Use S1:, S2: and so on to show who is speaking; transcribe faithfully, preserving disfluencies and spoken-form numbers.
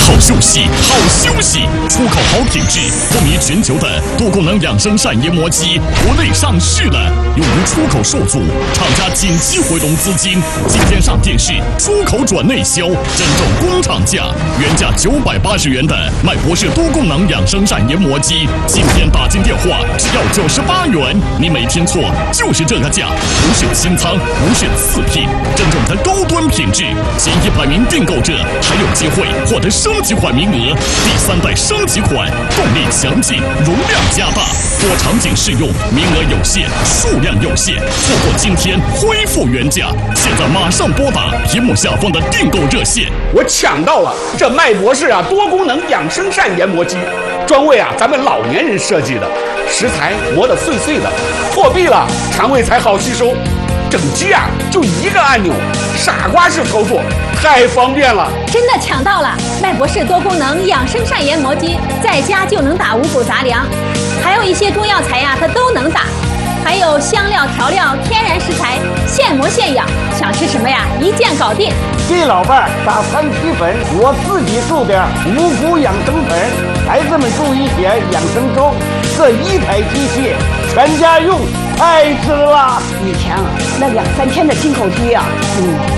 S1: 好休息，好休息！出口好品质，风靡全球的多功能养生膳研磨机，国内上市了，由于出口受阻，厂家紧急回笼资金，今天上电视，出口转内销，真正工厂价，原价九百八十元的麦博士多功能养生膳研磨机，今天打进电话只要九十八元，你没听错，就是这个价，不是清仓，不是次品，真正的高端品质，前一百名订购者还有机会获得升级款名额，第三代升级款，动力强劲，容量加大，多场景适用，名额有限，数量有限，错过今天恢复原价，现在马上拨打屏幕下方的订购热线。
S2: 我抢到了这麦博士啊多功能养生膳研磨机，专为啊咱们老年人设计的，食材磨得碎碎的，破壁了肠胃才好吸收。整机啊就一个按钮，傻瓜式操作，太方便了。
S3: 真的抢到了麦博士多功能养生膳研磨机，在家就能打五谷杂粮，还有一些中药材呀它都能打，还有香料调料天然食材，现磨现养，想吃什么呀一键搞定。
S4: 给老伴儿打三七粉，我自己做点五谷养生粉，孩子们注意点养生粥，这一台机器全家用太值了。
S5: 以前啊那两三千的进口机啊，嗯